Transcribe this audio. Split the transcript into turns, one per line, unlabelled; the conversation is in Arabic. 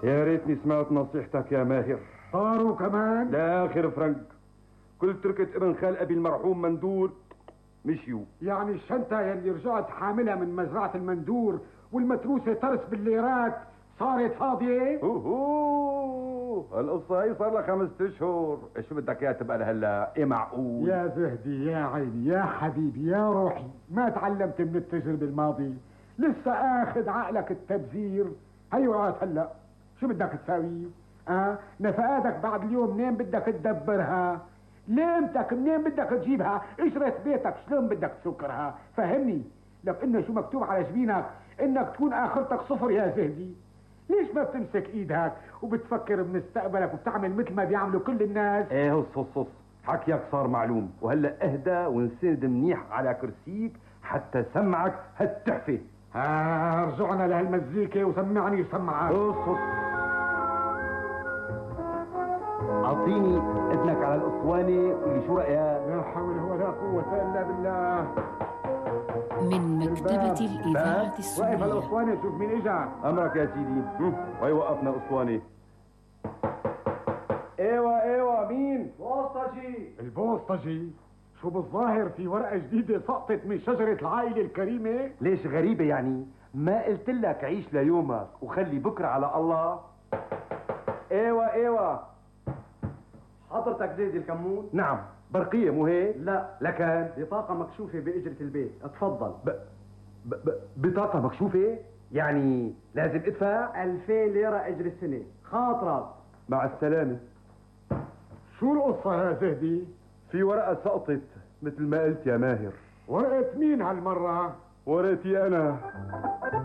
يا ريتني سمعت نصيحتك يا ماهر.
صاروا كمان؟
لا آخر فرنك. كل تركة ابن خال أبي المرحوم مندور مشيوا.
يعني الشنطة يلي رجعت حاملها من مزرعة المندور والمتروسة ترس بالليرات صارت فاضية؟
القصة هي صار لها 5 أشهر. شو بدك اياها تبقى لهلا؟ ايه معقول؟
يا زهدي يا عيني يا حبيبي يا روحي، ما تعلمت من التجربة الماضي؟ لسه اخذ عقلك التبذير. هي وقعت هلا، شو بدك تساوي؟ نفقاتك بعد اليوم منين بدك تدبرها؟ ليمتك منين بدك تجيبها؟ اجرة بيتك شلون بدك تسكرها؟ فهمني، لو انه شو مكتوب على جبينك انك تكون اخرتك صفر يا زهدي. ليش ما بتمسك ايدك وبتفكر بمستقبلك وبتعمل مثل ما بيعملوا كل الناس؟
ايه هص حكيك صار معلوم، وهلا اهدى وانسند منيح على كرسيك حتى سمعك هالتحفة.
رجعنا لهالمزيكا وسمعني وسمعك.
هص اعطيني اذنك على الاسوانة واللي شو رأيك؟
لا حول ولا قوة الا بالله.
من مكتبة الإذاعة السورية.
وقف الأسوانة شوف مين إجا.
أمرك يا سيدي. وهي وقفنا الأسوانة. ايوه مين؟
البوسطجي. شو بالظاهر في ورقة جديدة سقطت من شجرة العائلة الكريمة؟
ليش غريبة يعني؟ ما قلت لك عيش ليومك وخلي بكرة على الله؟ ايوه
حضرتك زيد الكمون؟
نعم. برقية مو هيك؟
لا
لكن
بطاقة مكشوفة بإجرة البيت. اتفضل.
بطاقة مكشوفة؟ يعني لازم ادفع
2000 ليرة اجر السنة. خاطرك.
مع السلامة.
شو القصة يا زهدي؟
في ورقة سقطت مثل ما قلت يا ماهر.
ورقة مين هالمرة؟
ورقتي أنا.